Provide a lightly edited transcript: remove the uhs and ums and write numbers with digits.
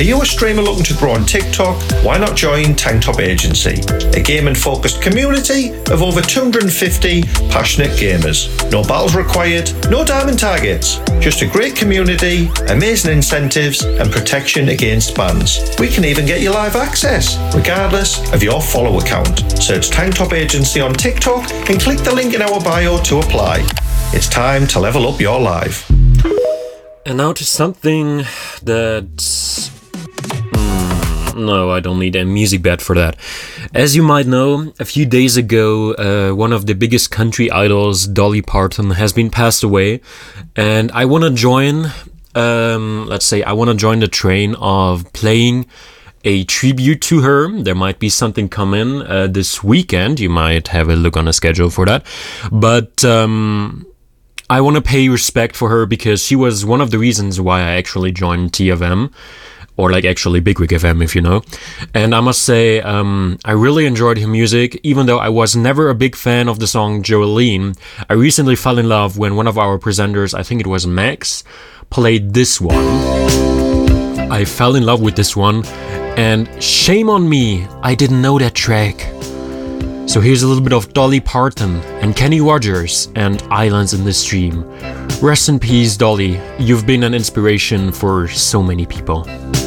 Are you a streamer looking to grow on TikTok? Why not join Tank Top Agency, a gaming-focused community of over 250 passionate gamers. No battles required, no diamond targets, just a great community, amazing incentives, and protection against bans. We can even get you live access, regardless of your follow account. Search Tank Top Agency on TikTok and click the link in our bio to apply. It's time to level up your life. And now to something that... No, I don't need a music bed for that. As you might know, a few days ago, one of the biggest country idols, Dolly Parton, has been passed away. And I want to join, I want to join the train of playing a tribute to her. There might be something coming this weekend. You might have a look on the schedule for that. But I want to pay respect for her because she was one of the reasons why I actually joined TFM. Or like actually Bigwig FM, if you know. And I must say, I really enjoyed her music, even though I was never a big fan of the song Jolene. I recently fell in love when one of our presenters, I think it was Max, played this one. I fell in love with this one, and shame on me, I didn't know that track. So here's a little bit of Dolly Parton and Kenny Rogers and Islands in the Stream. Rest in peace, Dolly. You've been an inspiration for so many people.